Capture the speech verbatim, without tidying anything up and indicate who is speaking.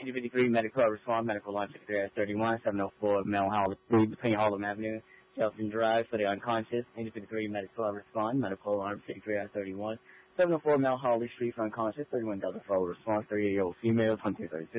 Speaker 1: N fifty-three, medical respond, medical line sixty-three S thirty-one, seven oh four Mel Hall Street, between Harlem Avenue, Shelton Drive, for the unconscious. N fifty-three, medical respond, medical line sixty-three S thirty-one, seven oh four Mel Hawley Street for unconscious, thirty-one Delta forward response, thirty-eight year old female, twenty-two thirty-two.